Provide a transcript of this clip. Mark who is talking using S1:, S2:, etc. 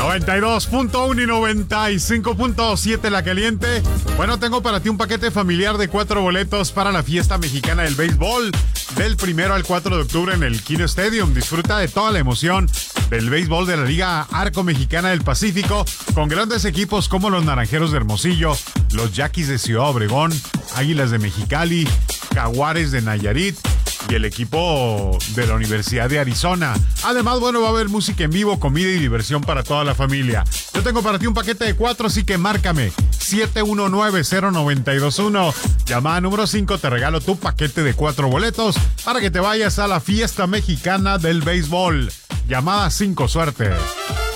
S1: 92.1 y 95.7 La Caliente. Bueno, tengo para ti un paquete familiar de 4 boletos para la fiesta mexicana del béisbol del 1 al 4 de octubre en el Kino Stadium. Disfruta de toda la emoción del béisbol de la Liga Arco Mexicana del Pacífico con grandes equipos como los Naranjeros de Hermosillo, los Yaquis de Ciudad Obregón, Águilas de Mexicali, Jaguares de Nayarit y el equipo de la Universidad de Arizona. Además, bueno, va a haber música en vivo, comida y diversión para toda la familia. Yo tengo para ti un paquete de 4, así que márcame 719-0921. Llamada número 5, te regalo tu paquete de 4 boletos para que te vayas a la fiesta mexicana del béisbol. Llamada 5, suerte.